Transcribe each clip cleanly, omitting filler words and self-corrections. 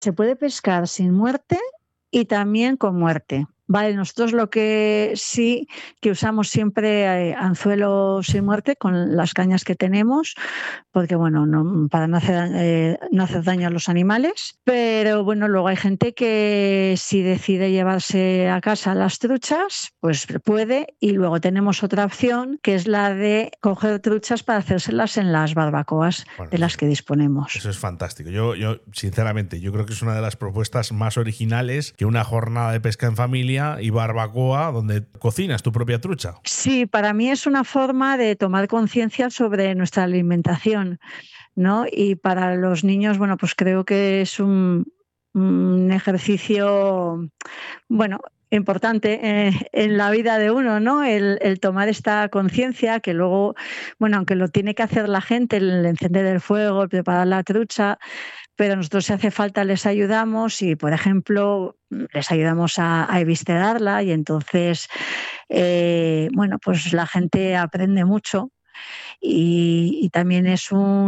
Se puede pescar sin muerte y también con muerte. Vale, nosotros lo que sí que usamos siempre anzuelo sin muerte con las cañas que tenemos, porque bueno, para no hacer daño a los animales. Pero bueno, luego hay gente que si decide llevarse a casa las truchas, pues puede. Y luego tenemos otra opción, que es la de coger truchas para hacérselas en las barbacoas de las que disponemos. Eso es fantástico. Yo, sinceramente, yo creo que es una de las propuestas más originales que una jornada de pesca en familia y barbacoa donde cocinas tu propia trucha. Sí, para mí es una forma de tomar conciencia sobre nuestra alimentación, ¿no? Y para los niños, bueno, pues creo que es un ejercicio, bueno, importante en la vida de uno, ¿no? El tomar esta conciencia que luego, bueno, aunque lo tiene que hacer la gente, el encender el fuego, el preparar la trucha, pero nosotros si hace falta les ayudamos y, por ejemplo, les ayudamos a eviscerarla y entonces, bueno, pues la gente aprende mucho y también es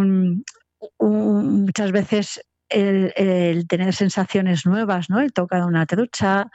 muchas veces el tener sensaciones nuevas, ¿no? El tocar una trucha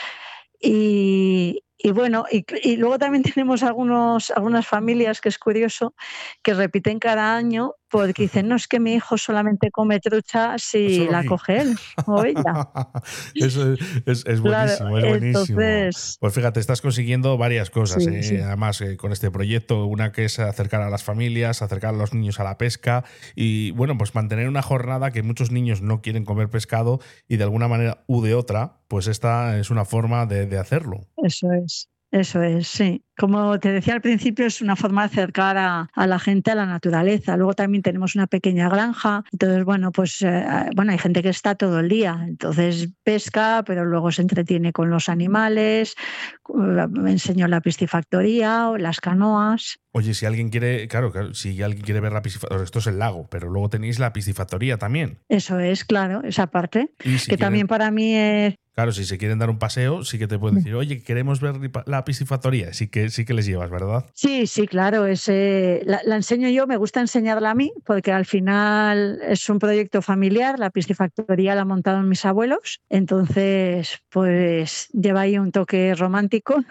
y bueno, y luego también tenemos algunas familias que es curioso, que repiten cada año porque dicen, no, es que mi hijo solamente come trucha si Solo la aquí. coge él o ella. Eso es Claro, buenísimo, es buenísimo. entonces, Pues fíjate, estás consiguiendo varias cosas, sí, sí. además con este proyecto, una que es acercar a las familias, acercar a los niños a la pesca y bueno, pues mantener una jornada que muchos niños no quieren comer pescado y de alguna manera u de otra, pues esta es una forma de hacerlo. Eso es, sí. Como te decía al principio, es una forma de acercar a la gente a la naturaleza. Luego también tenemos una pequeña granja. Entonces, bueno, pues bueno, hay gente que está todo el día. Entonces pesca, pero luego se entretiene con los animales. Me enseño la piscifactoría o las canoas. Oye, si alguien quiere, claro, si alguien quiere ver la piscifactoría, esto es el lago, pero luego tenéis la piscifactoría también. Eso es, claro, esa parte. Y si Que quieren, también para mí es... claro, si se quieren dar un paseo, sí que te pueden decir, oye, queremos ver la piscifactoría. Sí que les llevas, ¿verdad? Sí, sí, claro. La enseño yo, me gusta enseñarla a mí, porque al final es un proyecto familiar. La piscifactoría la montaron mis abuelos. Entonces, pues lleva ahí un toque romántico.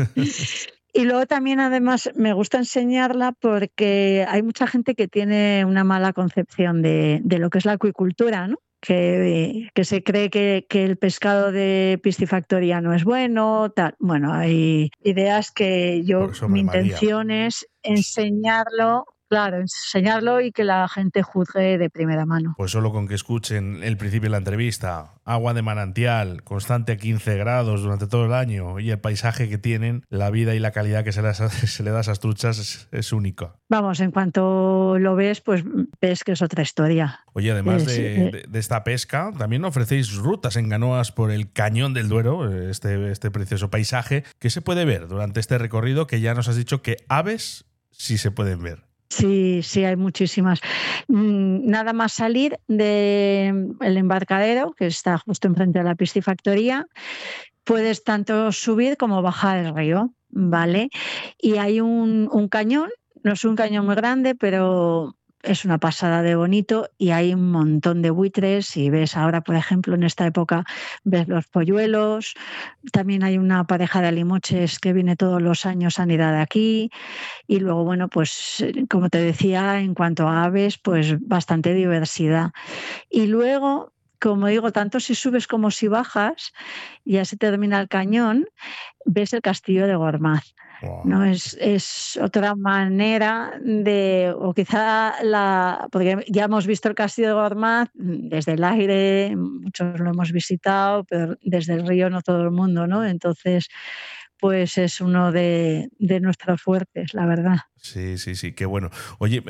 Y luego también, además, me gusta enseñarla porque hay mucha gente que tiene una mala concepción de lo que es la acuicultura, ¿no? Que se cree que el pescado de piscifactoría no es bueno, tal. Bueno, hay ideas que Pues mi hombre, María, intención es enseñarlo, claro, enseñarlo y que la gente juzgue de primera mano. pues solo con que escuchen el principio de la entrevista, agua de manantial, constante a 15 grados durante todo el año y el paisaje que tienen, la vida y la calidad que se le da a esas truchas es única. Vamos, en cuanto lo ves, pues ves que es otra historia. Oye, además de esta pesca, también ofrecéis rutas en canoas por el Cañón del Duero, este precioso paisaje, que se puede ver durante este recorrido que ya nos has dicho que aves sí se pueden ver. Sí, sí, hay muchísimas. Nada más salir del embarcadero, que está justo enfrente de la piscifactoría, puedes tanto subir como bajar el río, ¿vale? Y hay un cañón, no es un cañón muy grande, pero es una pasada de bonito y hay un montón de buitres y ves ahora, por ejemplo, en esta época, ves los polluelos, también hay una pareja de alimoches que viene todos los años a nidar aquí y luego, bueno, pues como te decía, en cuanto a aves, pues bastante diversidad. Y luego, como digo, tanto si subes como si bajas, ya se termina el cañón, ves el castillo de Gormaz. Wow. ¿No? Es otra manera de, o quizá porque ya hemos visto el castillo de Gormaz desde el aire, muchos lo hemos visitado, pero desde el río no todo el mundo, ¿no? Entonces, pues es uno de nuestros fuertes, la verdad. Sí, qué bueno. Oye,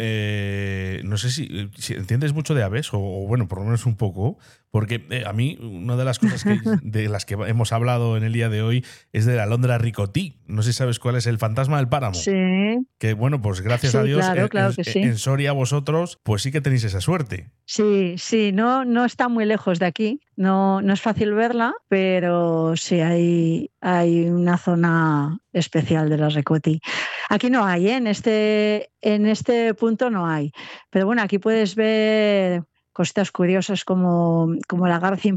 no sé si entiendes mucho de aves, o bueno, por lo menos un poco, porque a mí una de las cosas de las que hemos hablado en el día de hoy es de la alondra ricotí. No sé si sabes cuál es el fantasma del páramo. Sí. Que bueno, pues gracias a Sí, Dios, claro que sí. en Soria vosotros, pues sí que tenéis esa suerte. Sí, no está muy lejos de aquí, no es fácil verla, pero sí hay una zona especial de la Ricotí. Aquí no hay, ¿eh? En este punto no hay, pero bueno, aquí puedes ver cositas curiosas como la garza